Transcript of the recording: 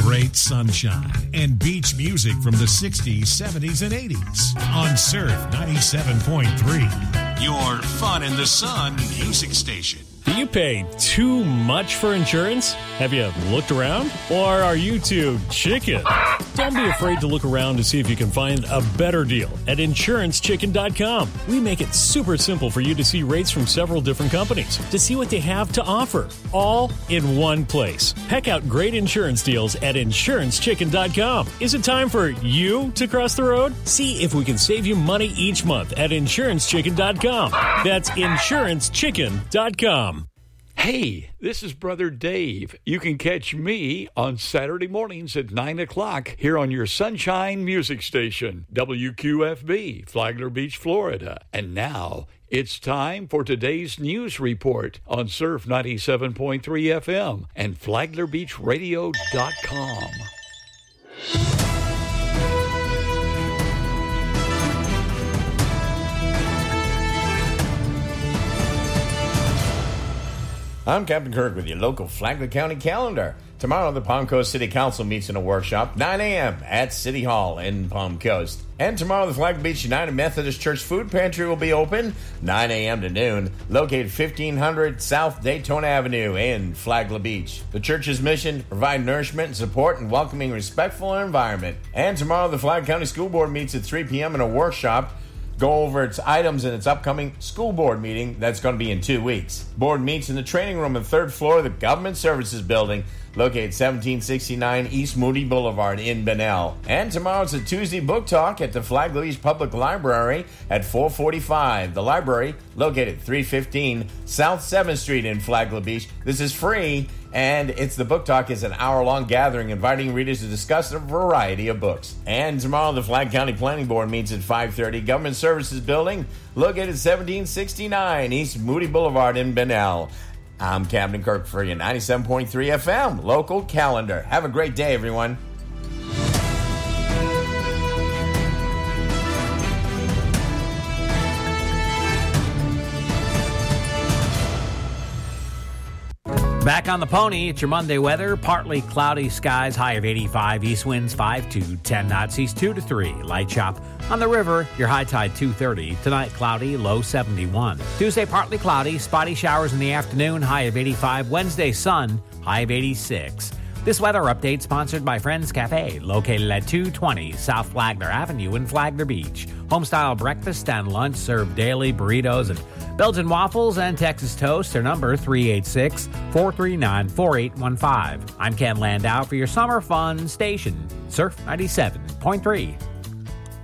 Great sunshine and beach music from the 60s, 70s, and 80s on Surf 97.3. Your fun in the sun music station. Do you pay too much for insurance? Have you looked around? Or are you too chicken? Don't be afraid to look around to see if you can find a better deal at InsuranceChicken.com. We make it super simple for you to see rates from several different companies, to see what they have to offer, all in one place. Peck out great insurance deals at InsuranceChicken.com. Is it time for you to cross the road? See if we can save you money each month at InsuranceChicken.com. That's InsuranceChicken.com. Hey, this is Brother Dave. You can catch me on Saturday mornings at 9 o'clock here on your Sunshine Music Station, WQFB, Flagler Beach, Florida. And now it's time for today's news report on Surf 97.3 FM and FlaglerBeachRadio.com. I'm Captain Kirk with your local Flagler County calendar. Tomorrow, the Palm Coast City Council meets in a workshop, 9 a.m. at City Hall in Palm Coast. And tomorrow, the Flagler Beach United Methodist Church Food Pantry will be open, 9 a.m. to noon, located 1500 South Daytona Avenue in Flagler Beach. The church's mission, to provide nourishment and support and welcoming, respectful environment. And tomorrow, the Flagler County School Board meets at 3 p.m. in a workshop, go over its items in its upcoming school board meeting that's going to be in 2 weeks. Board meets in the training room on the third floor of the Government Services Building, located 1769 East Moody Boulevard in Bunnell. And tomorrow's a Tuesday book talk at the Flagler Beach Public Library at 445. The library, located 315 South 7th Street in Flagler Beach. This is free, and the book talk is an hour-long gathering inviting readers to discuss a variety of books. And tomorrow, the Flagler County Planning Board meets at 5:30, Government Services Building, located 1769 East Moody Boulevard in Bunnell. I'm Captain Kirk for your 97.3 FM local calendar. Have a great day, everyone. Back on the pony, it's your Monday weather. Partly cloudy skies, high of 85. East winds 5 to 10 knots, east 2 to 3. Light chop on the river, your high tide 2:30. Tonight, cloudy, low 71. Tuesday, partly cloudy, spotty showers in the afternoon, high of 85. Wednesday, sun, high of 86. This weather update sponsored by Friends Cafe, located at 220 South Flagler Avenue in Flagler Beach. Homestyle breakfast and lunch served daily, burritos and Belgian waffles and Texas toast. Their number 386-439-4815. I'm Ken Landau for your summer fun station, Surf 97.3.